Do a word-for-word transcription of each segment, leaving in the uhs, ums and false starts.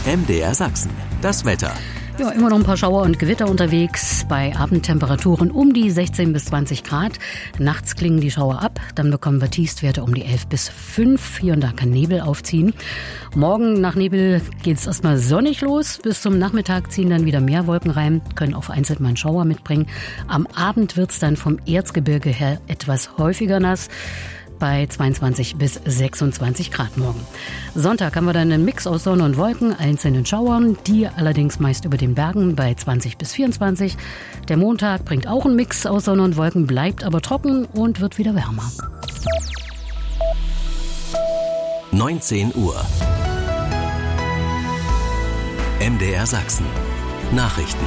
M D R Sachsen, das Wetter. Ja, immer noch ein paar Schauer und Gewitter unterwegs, bei Abendtemperaturen um die sechzehn bis zwanzig Grad. Nachts klingen die Schauer ab, dann bekommen wir Tiefstwerte um die elf bis fünf. Hier und da kann Nebel aufziehen. Morgen nach Nebel geht es erstmal sonnig los. Bis zum Nachmittag ziehen dann wieder mehr Wolken rein, können auch vereinzelt mal einen Schauer mitbringen. Am Abend wird es dann vom Erzgebirge her etwas häufiger nass, bei zweiundzwanzig bis sechsundzwanzig Grad morgen. Sonntag haben wir dann einen Mix aus Sonne und Wolken, einzelnen Schauern, die allerdings meist über den Bergen bei zwanzig bis vierundzwanzig. Der Montag bringt auch einen Mix aus Sonne und Wolken, bleibt aber trocken und wird wieder wärmer. neunzehn Uhr. M D R Sachsen. Nachrichten.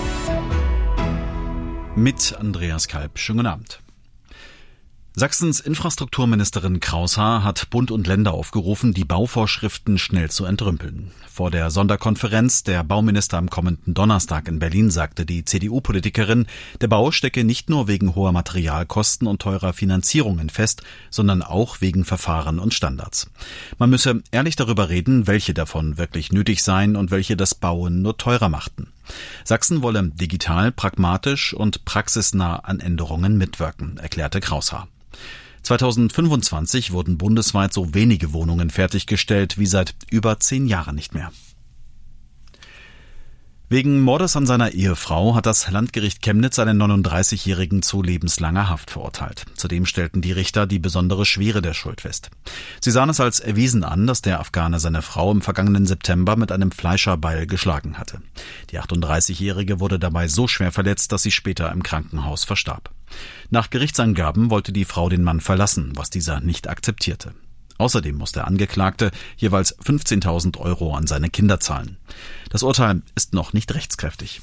Mit Andreas Kalb. Schönen guten Abend. Sachsens Infrastrukturministerin Kraushaar hat Bund und Länder aufgerufen, die Bauvorschriften schnell zu entrümpeln. Vor der Sonderkonferenz der Bauminister am kommenden Donnerstag in Berlin sagte die C D U-Politikerin, der Bau stecke nicht nur wegen hoher Materialkosten und teurer Finanzierungen fest, sondern auch wegen Verfahren und Standards. Man müsse ehrlich darüber reden, welche davon wirklich nötig seien und welche das Bauen nur teurer machten. Sachsen wolle digital, pragmatisch und praxisnah an Änderungen mitwirken, erklärte Kraushaar. zweitausendfünfundzwanzig wurden bundesweit so wenige Wohnungen fertiggestellt wie seit über zehn Jahren nicht mehr. Wegen Mordes an seiner Ehefrau hat das Landgericht Chemnitz einen neununddreißigjährigen zu lebenslanger Haft verurteilt. Zudem stellten die Richter die besondere Schwere der Schuld fest. Sie sahen es als erwiesen an, dass der Afghane seine Frau im vergangenen September mit einem Fleischerbeil geschlagen hatte. Die achtunddreißigjährige wurde dabei so schwer verletzt, dass sie später im Krankenhaus verstarb. Nach Gerichtsangaben wollte die Frau den Mann verlassen, was dieser nicht akzeptierte. Außerdem muss der Angeklagte jeweils fünfzehntausend Euro an seine Kinder zahlen. Das Urteil ist noch nicht rechtskräftig.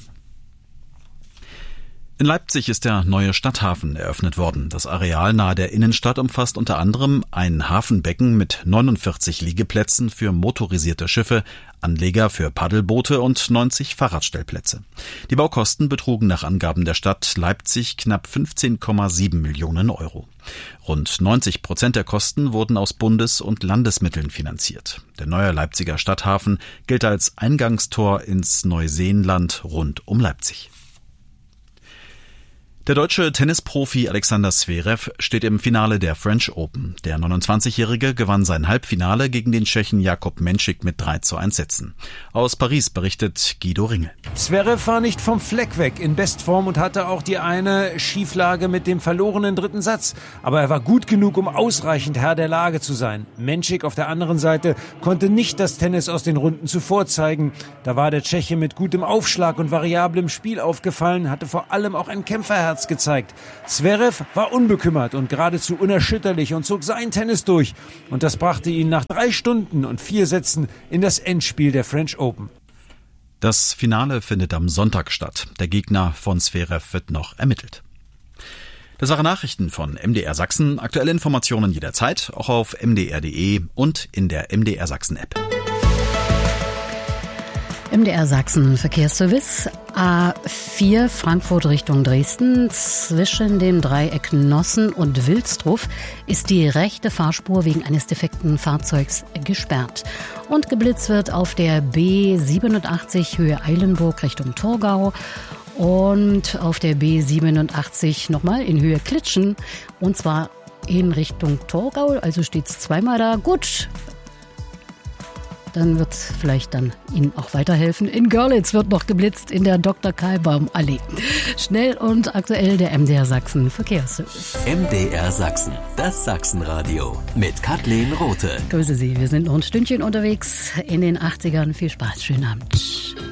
In Leipzig ist der neue Stadthafen eröffnet worden. Das Areal nahe der Innenstadt umfasst unter anderem ein Hafenbecken mit neunundvierzig Liegeplätzen für motorisierte Schiffe, Anleger für Paddelboote und neunzig Fahrradstellplätze. Die Baukosten betrugen nach Angaben der Stadt Leipzig knapp fünfzehn Komma sieben Millionen Euro. Rund neunzig Prozent der Kosten wurden aus Bundes- und Landesmitteln finanziert. Der neue Leipziger Stadthafen gilt als Eingangstor ins Neuseenland rund um Leipzig. Der deutsche Tennisprofi Alexander Zverev steht im Finale der French Open. Der neunundzwanzigjährige gewann sein Halbfinale gegen den Tschechen Jakub Menšík mit drei zu eins Sätzen. Aus Paris berichtet Guido Ringel. Zverev war nicht vom Fleck weg, in Bestform und hatte auch die eine Schieflage mit dem verlorenen dritten Satz. Aber er war gut genug, um ausreichend Herr der Lage zu sein. Menšík auf der anderen Seite konnte nicht das Tennis aus den Runden zuvor zeigen. Da war der Tscheche mit gutem Aufschlag und variablem Spiel aufgefallen, hatte vor allem auch ein Kämpferherz gezeigt. Zverev war unbekümmert und geradezu unerschütterlich und zog sein Tennis durch. Und das brachte ihn nach drei Stunden und vier Sätzen in das Endspiel der French Open. Das Finale findet am Sonntag statt. Der Gegner von Zverev wird noch ermittelt. Das waren Nachrichten von M D R Sachsen. Aktuelle Informationen jederzeit, auch auf m d r punkt d e und in der M D R Sachsen App. M D R Sachsen Verkehrsservice. A vier Frankfurt Richtung Dresden. Zwischen dem Dreieck Nossen und Wilsdruff ist die rechte Fahrspur wegen eines defekten Fahrzeugs gesperrt. Und geblitzt wird auf der B siebenundachtzig Höhe Eilenburg Richtung Torgau. Und auf der B siebenundachtzig nochmal in Höhe Klitschen. Und zwar in Richtung Torgau. Also steht es zweimal da. Gut. Dann wird es vielleicht dann Ihnen auch weiterhelfen. In Görlitz wird noch geblitzt in der Doktor Kahlbaum Allee. Schnell und aktuell der M D R Sachsen Verkehrsservice. M D R Sachsen, das Sachsenradio mit Kathleen Rothe. Grüße Sie, wir sind noch ein Stündchen unterwegs in den achtzigern. Viel Spaß, schönen Abend.